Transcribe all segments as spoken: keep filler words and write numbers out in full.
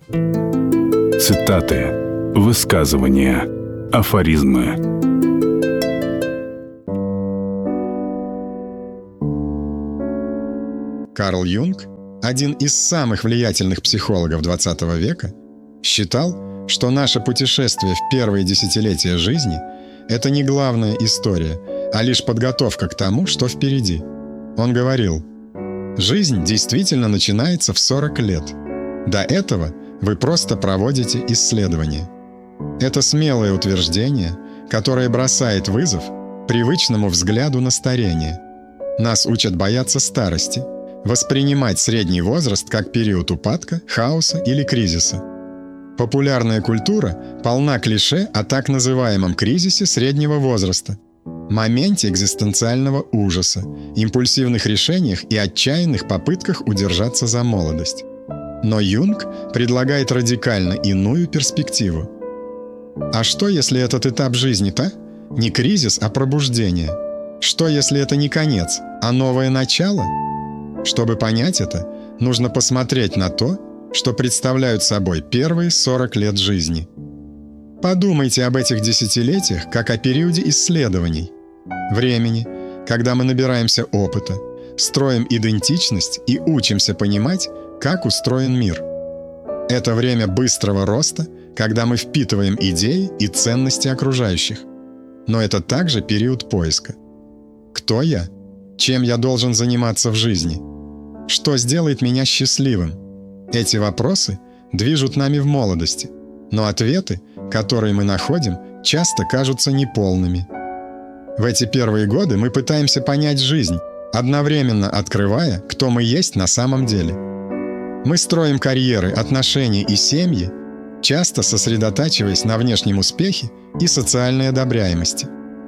Цитаты, высказывания, афоризмы. Карл Юнг, один из самых влиятельных психологов двадцатого века, считал, что наше путешествие в первые десятилетия жизни – это не главная история, а лишь подготовка к тому, что впереди. Он говорил: «Жизнь действительно начинается в сорок лет. До этого вы просто проводите исследования». Это смелое утверждение, которое бросает вызов привычному взгляду на старение. Нас учат бояться старости, воспринимать средний возраст как период упадка, хаоса или кризиса. Популярная культура полна клише о так называемом кризисе среднего возраста, моменте экзистенциального ужаса, импульсивных решениях и отчаянных попытках удержаться за молодость. Но Юнг предлагает радикально иную перспективу. А что, если этот этап жизни-то не кризис, а пробуждение? Что, если это не конец, а новое начало? Чтобы понять это, нужно посмотреть на то, что представляют собой первые сорок лет жизни. Подумайте об этих десятилетиях как о периоде исследований, времени, когда мы набираемся опыта, строим идентичность и учимся понимать, как устроен мир. Это время быстрого роста, когда мы впитываем идеи и ценности окружающих. Но это также период поиска. Кто я? Чем я должен заниматься в жизни? Что сделает меня счастливым? Эти вопросы движут нами в молодости, но ответы, которые мы находим, часто кажутся неполными. В эти первые годы мы пытаемся понять жизнь, одновременно открывая, кто мы есть на самом деле. Мы строим карьеры, отношения и семьи, часто сосредотачиваясь на внешнем успехе и социальной одобряемости.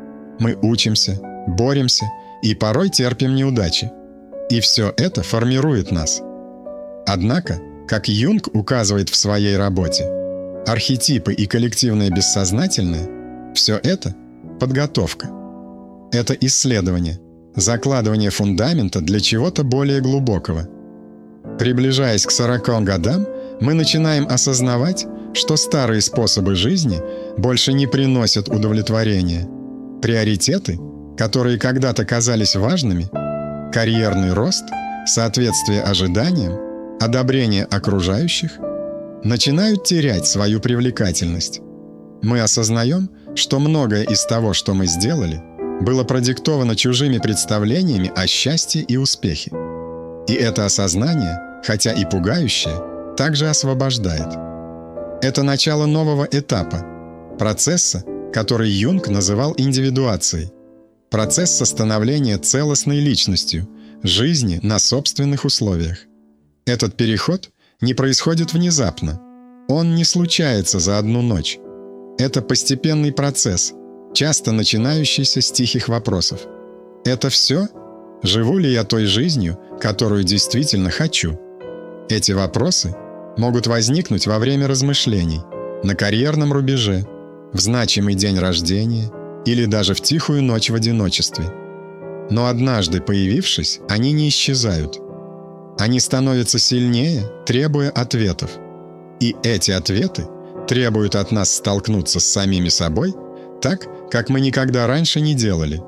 Мы учимся, боремся и порой терпим неудачи. И все это формирует нас. Однако, как Юнг указывает в своей работе, архетипы и коллективное бессознательное – все это – подготовка. Это исследование, закладывание фундамента для чего-то более глубокого. Приближаясь к сорока годам, мы начинаем осознавать, что старые способы жизни больше не приносят удовлетворения. Приоритеты, которые когда-то казались важными – карьерный рост, соответствие ожиданиям, одобрение окружающих – начинают терять свою привлекательность. Мы осознаем, что многое из того, что мы сделали, было продиктовано чужими представлениями о счастье и успехе. И это осознание, хотя и пугающее, также освобождает. Это начало нового этапа, процесса, который Юнг называл индивидуацией, процесса становления целостной личностью, жизни на собственных условиях. Этот переход не происходит внезапно, он не случается за одну ночь. Это постепенный процесс, часто начинающийся с тихих вопросов. Это все? Живу ли я той жизнью, которую действительно хочу? Эти вопросы могут возникнуть во время размышлений, на карьерном рубеже, в значимый день рождения или даже в тихую ночь в одиночестве. Но однажды появившись, они не исчезают. Они становятся сильнее, требуя ответов. И эти ответы требуют от нас столкнуться с самими собой так, как мы никогда раньше не делали.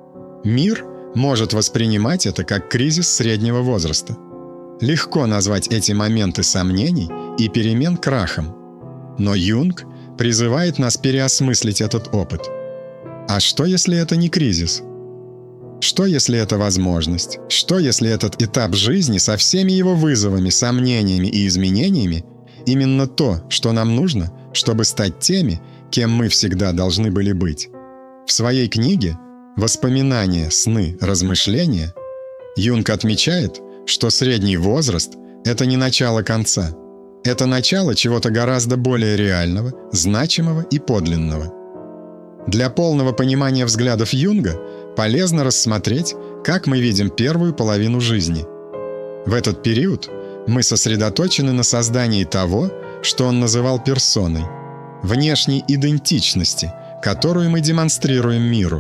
Мир может воспринимать это как кризис среднего возраста. Легко назвать эти моменты сомнений и перемен крахом. Но Юнг призывает нас переосмыслить этот опыт. А что, если это не кризис? Что, если это возможность? Что, если этот этап жизни со всеми его вызовами, сомнениями и изменениями именно то, что нам нужно, чтобы стать теми, кем мы всегда должны были быть? В своей книге «Воспоминания, сны, размышления» Юнг отмечает, что средний возраст — это не начало конца. Это начало чего-то гораздо более реального, значимого и подлинного. Для полного понимания взглядов Юнга полезно рассмотреть, как мы видим первую половину жизни. В этот период мы сосредоточены на создании того, что он называл персоной, внешней идентичности, которую мы демонстрируем миру.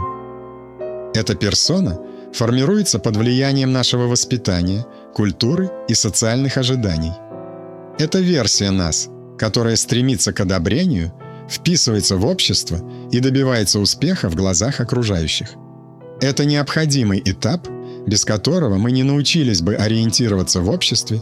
Эта персона формируется под влиянием нашего воспитания, культуры и социальных ожиданий. Это версия нас, которое стремится к одобрению, вписывается в общество и добивается успеха в глазах окружающих. Это необходимый этап, без которого мы не научились бы ориентироваться в обществе